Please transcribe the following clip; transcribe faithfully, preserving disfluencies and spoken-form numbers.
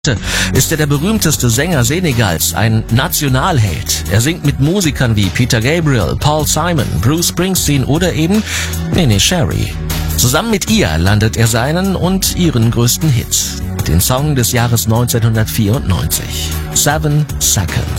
ist er der berühmteste Sänger Senegals, ein Nationalheld. Er singt mit Musikern wie Peter Gabriel, Paul Simon, Bruce Springsteen oder eben Neneh Cherry. Zusammen mit ihr landet er seinen und ihren größten Hit, den Song des Jahres neunzehnhundertvierundneunzig, Seven Seconds.